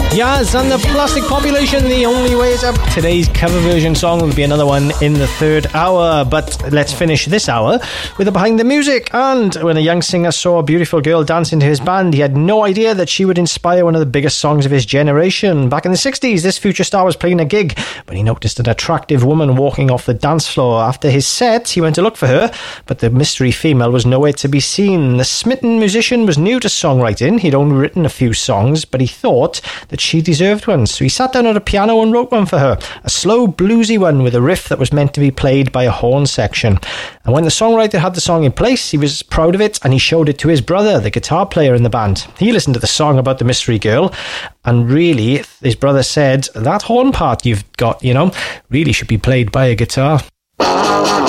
Yaz and the Plastic Population, The Only Way Is Up. Today's cover version song will be another one in the third hour, but let's finish this hour with a behind the music. And when a young singer saw a beautiful girl dancing to his band, he had no idea that she would inspire one of the biggest songs of his generation. Back in the 60s, this future star was playing a gig when he noticed an attractive woman walking off the dance floor. After his set, he went to look for her, but the mystery female was nowhere to be seen. The smitten musician was new to songwriting. He'd only written a few songs, but he thought that she deserved one, so he sat down at a piano and wrote one for her, a slow bluesy one with a riff that was meant to be played by a horn section. And when the songwriter had the song in place, he was proud of it, and he showed it to his brother, the guitar player in the band. He listened to the song about the mystery girl, and really, his brother said, that horn part you've got, really should be played by a guitar.